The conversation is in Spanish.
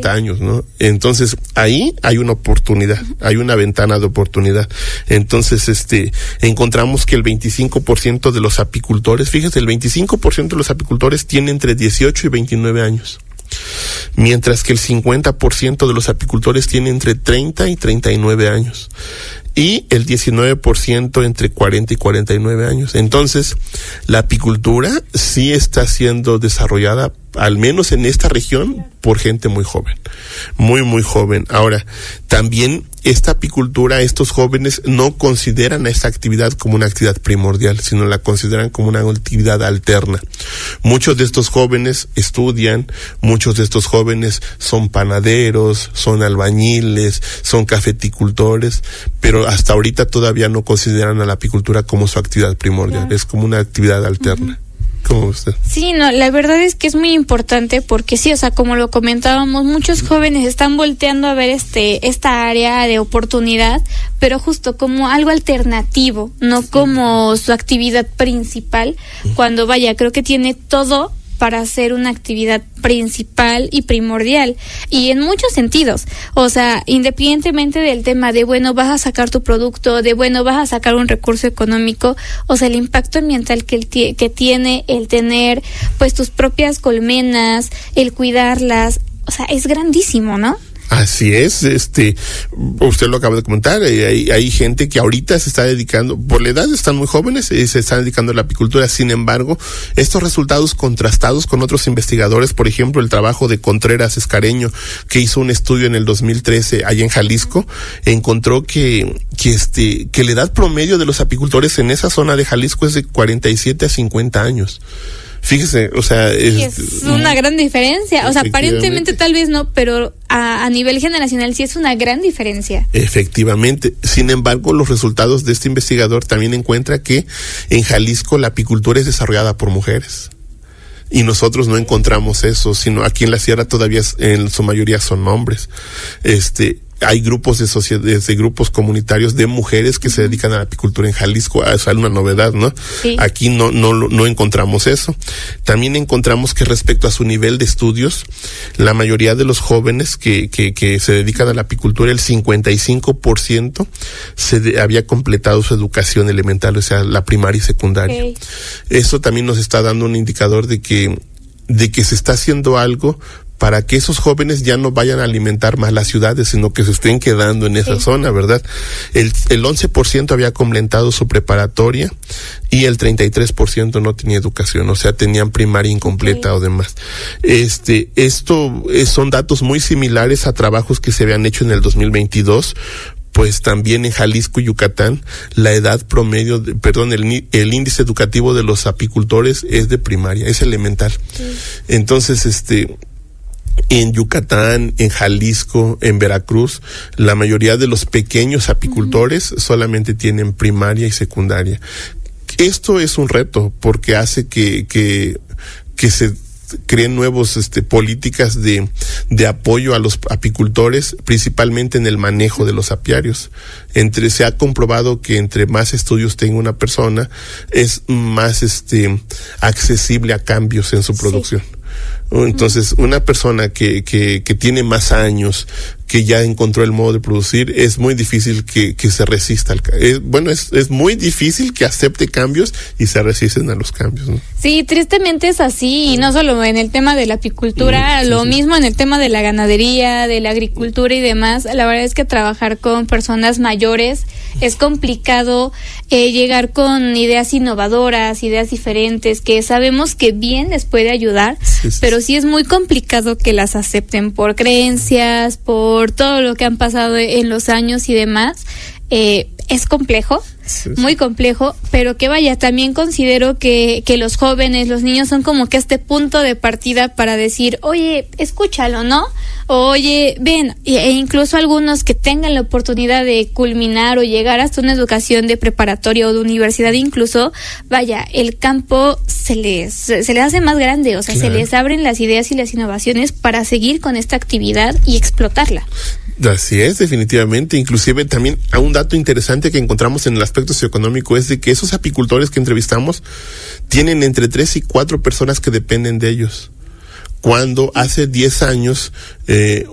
50 años, ¿no? Entonces, ahí hay una oportunidad, hay una ventana de oportunidad. Entonces, encontramos que el 25% de los apicultores, fíjese, el 25% de los apicultores tiene entre 18 y 29 años. Mientras que el 50% de los apicultores tiene entre 30 y 39 años. Y el 19% entre 40 y 49 años. Entonces, la apicultura sí está siendo desarrollada, al menos en esta región, por gente muy joven. Muy, muy joven. Ahora, también esta apicultura, estos jóvenes no consideran a esta actividad como una actividad primordial, sino la consideran como una actividad alterna. Muchos de estos jóvenes estudian, muchos de estos jóvenes son panaderos, son albañiles, son cafeticultores, pero hasta ahorita todavía no consideran a la apicultura como su actividad primordial, es como una actividad alterna. ¿Cómo usted? Sí, no, la verdad es que es muy importante porque sí, o sea, como lo comentábamos, muchos jóvenes están volteando a ver esta área de oportunidad, pero justo como algo alternativo, no como su actividad principal, cuando creo que tiene todo para ser una actividad principal y primordial, y en muchos sentidos, o sea, independientemente del tema de, vas a sacar tu producto, de, vas a sacar un recurso económico, o sea, el impacto ambiental que tiene el tener, pues, tus propias colmenas, el cuidarlas, o sea, es grandísimo, ¿no? Así es, usted lo acaba de comentar, hay gente que ahorita se está dedicando, por la edad están muy jóvenes y se están dedicando a la apicultura. Sin embargo, estos resultados contrastados con otros investigadores, por ejemplo, el trabajo de Contreras Escareño, que hizo un estudio en el 2013 allá en Jalisco, encontró que la edad promedio de los apicultores en esa zona de Jalisco es de 47 a 50 años. Fíjese, o sea, es una gran diferencia. O sea, aparentemente tal vez no, pero a nivel generacional sí es una gran diferencia. Efectivamente. Sin embargo, los resultados de este investigador también encuentra que en Jalisco la apicultura es desarrollada por mujeres. Y nosotros no encontramos eso, sino aquí en la sierra todavía en su mayoría son hombres. Hay grupos de sociedades, de grupos comunitarios de mujeres que se dedican a la apicultura en Jalisco. Es una novedad, ¿no? Sí. Aquí no encontramos eso. También encontramos que respecto a su nivel de estudios, la mayoría de los jóvenes que se dedican a la apicultura, el 55% había completado su educación elemental, o sea, la primaria y secundaria. Okay. Eso también nos está dando un indicador de que se está haciendo algo para que esos jóvenes ya no vayan a alimentar más las ciudades, sino que se estén quedando en esa zona, ¿verdad? El 11% había completado su preparatoria y el 33% no tenía educación, o sea, tenían primaria incompleta o demás. Son datos muy similares a trabajos que se habían hecho en el 2022, pues también en Jalisco y Yucatán, la edad promedio, el índice educativo de los apicultores es de primaria, es elemental. Sí. Entonces, en Yucatán, en Jalisco, en Veracruz, la mayoría de los pequeños apicultores solamente tienen primaria y secundaria. Esto es un reto porque hace que se creen nuevos políticas de apoyo a los apicultores, principalmente en el manejo de los apiarios. Se ha comprobado que entre más estudios tenga una persona, es más accesible a cambios en su producción. Entonces, una persona que tiene más años, que ya encontró el modo de producir, es muy difícil que se resista. Es muy difícil que acepte cambios y se resisten a los cambios, ¿no? Sí, tristemente es así, y no solo en el tema de la apicultura, mismo en el tema de la ganadería, de la agricultura y demás. La verdad es que trabajar con personas mayores es complicado, llegar con ideas innovadoras, ideas diferentes, que sabemos que bien les puede ayudar, pero sí es muy complicado que las acepten por creencias, por todo lo que han pasado en los años y demás. Es complejo, muy complejo, pero que también considero que los jóvenes, los niños son como que este punto de partida para decir, oye, escúchalo, ¿no? Oye, ven, e incluso algunos que tengan la oportunidad de culminar o llegar hasta una educación de preparatoria o de universidad, incluso, el campo se les hace más grande, o sea, claro, se les abren las ideas y las innovaciones para seguir con esta actividad y explotarla. Así es, definitivamente. Inclusive también un dato interesante que encontramos en el aspecto socioeconómico es de que esos apicultores que entrevistamos tienen entre 3 y 4 personas que dependen de ellos. Cuando hace 10 años